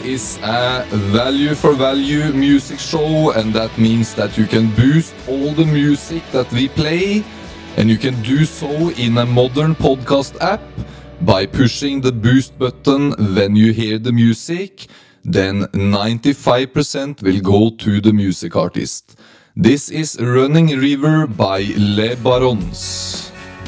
is a value for value music show, and that means that you can boost all the music that we play, and you can do so in a modern podcast app by pushing the boost button when you hear the music. Then 95% will go to the music artist. This is Running River by Les Barons.